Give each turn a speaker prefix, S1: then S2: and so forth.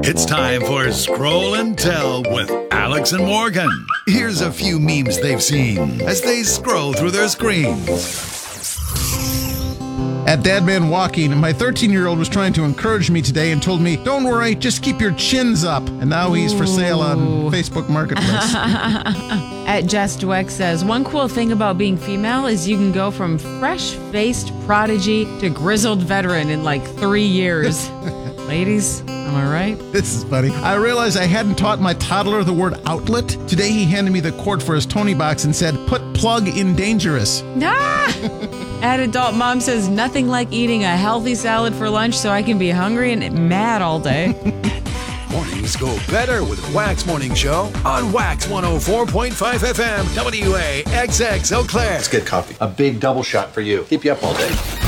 S1: It's time for Scroll and Tell with Alex and Morgan. Here's a few memes they've seen as they scroll through their screens.
S2: At Dad Man Walking, my 13-year-old was trying to encourage me today and told me, "Don't worry, just keep your chins up." And now he's for sale on Facebook Marketplace.
S3: At Jess Dweck says, one cool thing about being female is you can go from fresh-faced prodigy to grizzled veteran in like 3 years. Ladies, am I right?
S2: This is funny. I realized I hadn't taught my toddler the word outlet. Today he handed me the cord for his Tony box and said, "Put plug in dangerous."
S3: At Adult Mom says, nothing like eating a healthy salad for lunch so I can be hungry and mad all day.
S4: Mornings go better with Wax Morning Show on Wax 104.5 FM, WAXX Eau Claire.
S5: Let's get coffee. A big double shot for you. Keep you up all day.